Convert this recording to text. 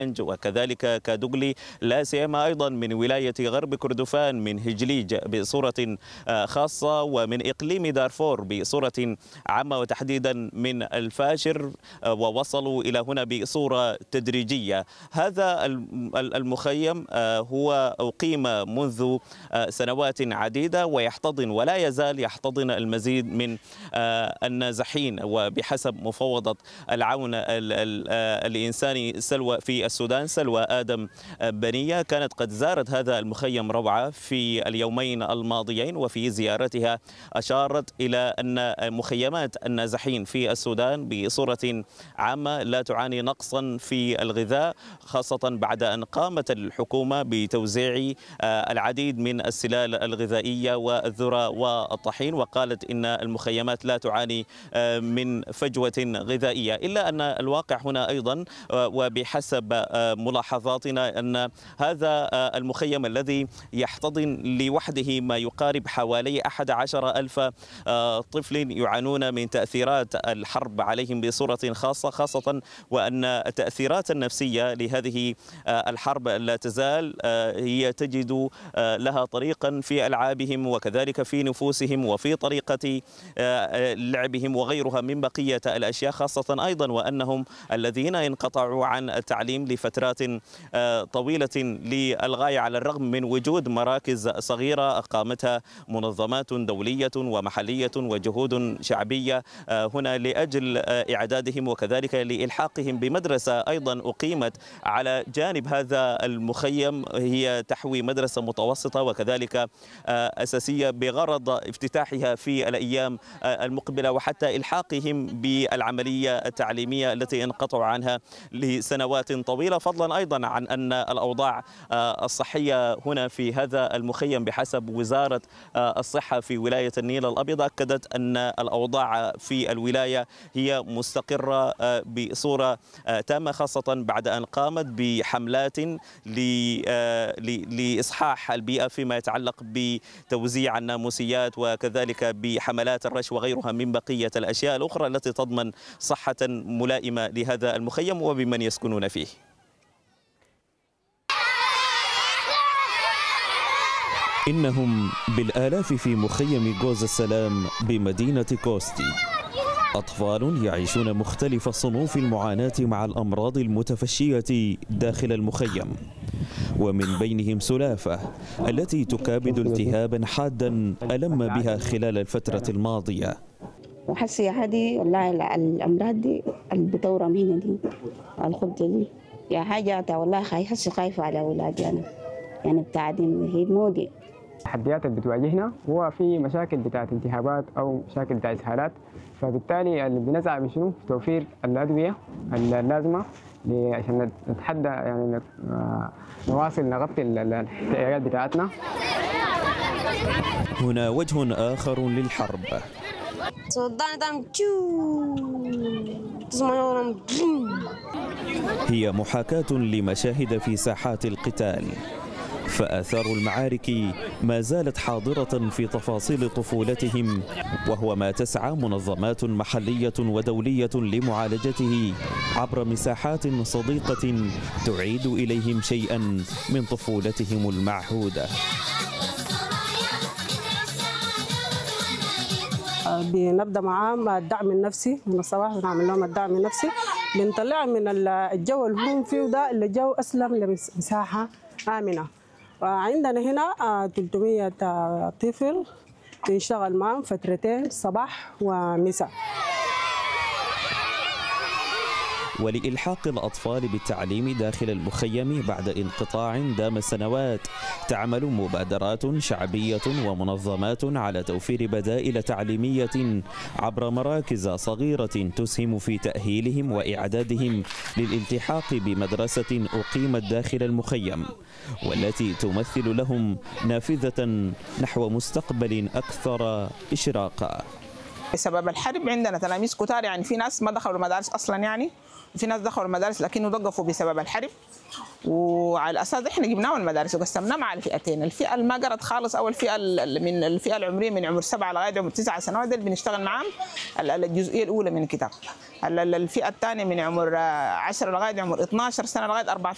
وكذلك كادوغلي، لا سيما أيضا من ولاية غرب كردفان من هجليج بصورة خاصة، ومن إقليم دارفور بصورة عامة، وتحديدا من الفاشر، ووصلوا إلى هنا بصورة تدريجية. هذا المخيم هو أقيم منذ سنوات عديدة ويحتضن ولا يزال يحتضن المزيد من النازحين. وبحسب مفوضة العون الإنساني في السودان سلوى آدم بنية، كانت قد زارت هذا المخيم روعة في اليومين الماضيين، وفي زيارتها أشارت إلى أن مخيمات النازحين في السودان بصورة عامة لا تعاني نقصا في الغذاء، خاصة بعد أن قامت الحكومة بتوزيع العديد من السلال الغذائية والذرة والطحين، وقالت إن المخيمات لا تعاني من فجوة غذائية. إلا أن الواقع هنا أيضا وبحسب ملاحظاتنا أن هذا المخيم الذي يحتضن لوحده ما يقارب حوالي 11,000 طفل يعانون من تأثيرات الحرب عليهم بصورة خاصة وأن التأثيرات النفسية لهذه الحرب لا تزال هي تجد لها طريقا في ألعابهم وكذلك في نفوسهم وفي طريقة لعبهم وغيرها من بقية الأشياء، خاصة أيضا وأنهم الذين انقطعوا عن التعليم لفترات طويلة للغاية، على الرغم من وجود مراكز صغيرة أقامتها منظمات دولية ومحلية وجهود شعبية هنا لأجل إعدادهم وكذلك لإلحاقهم بمدرسة أيضا أقيمت على جانب هذا المخيم، هي تحوي مدرسة متوسطة وكذلك أساسية بغرض افتتاحها في الأيام المقبلة وحتى إلحاقهم بالعملية التعليمية التي انقطعوا عنها لسنوات طويلة، فضلا أيضا عن أن الأوضاع الصحية هنا في هذا المخيم بحسب وزارة الصحة في ولاية النيل الأبيض أكدت أن الأوضاع في الولاية هي مستقرة بصورة تامة، خاصة بعد أن قامت بحملات لإصحاح البيئة فيما يتعلق بتوزيع الناموسيات وكذلك بحملات الرش وغيرها من بقية الأشياء الأخرى التي تضمن صحة ملائمة لهذا المخيم وبمن يسكنون فيه. إنهم بالآلاف في مخيم جوز السلام بمدينة كوستي، أطفال يعيشون مختلف صنوف المعاناة مع الأمراض المتفشية داخل المخيم، ومن بينهم سلافة التي تكابد التهابا حادا ألم بها خلال الفترة الماضية. وحسي هذه والله الأمراض دي اللي بتورم هنا دي الخدة دي يا حاجة والله خايفة على أولادي أنا يعني بتاعتين هي مودي. التحديات اللي بتواجهنا هو في مشاكل بتاعت التهابات أو مشاكل بتاعت إسهالات، فبالتالي اللي بنسعى بشنو في توفير الأدوية اللازمة عشان نتحدى يعني نواصل نغطي الاحتياجات بتاعتنا. هنا وجه آخر للحرب. هي محاكاة لمشاهد في ساحات القتال، فآثار المعارك ما زالت حاضرة في تفاصيل طفولتهم، وهو ما تسعى منظمات محلية ودولية لمعالجته عبر مساحات صديقة تعيد إليهم شيئا من طفولتهم المعهودة. بنبدأ معاهم الدعم النفسي من الصباح، بنعمل لهم الدعم النفسي، بنطلعهم من الجو اللي هم فيه ده اللي جو أسلم لمساحة آمنة. وعندنا هنا 300 طفل بنشتغل معهم فترتين صباح ومساء. ولإلحاق الأطفال بالتعليم داخل المخيم بعد انقطاع دام سنوات، تعمل مبادرات شعبية ومنظمات على توفير بدائل تعليمية عبر مراكز صغيرة تسهم في تأهيلهم وإعدادهم للالتحاق بمدرسة أقيمت داخل المخيم، والتي تمثل لهم نافذة نحو مستقبل أكثر إشراقا. بسبب الحرب عندنا تلاميذ كتار، يعني في ناس ما دخلوا المدارس اصلا، يعني في ناس دخلوا المدارس لكنه وقفوا بسبب الحرب، وعلى الاساس احنا جبناهم المدارس وقسمناهم على فئتين، الفئه اللي ما قرت خالص او الفئه من الفئه العمريه من عمر 7 لغايه عمر 9 سنوات دول بنشتغل معاهم الجزئيه الاولى من الكتاب. الفئه الثانيه من عمر 10 لغايه عمر 12 سنه لغايه 14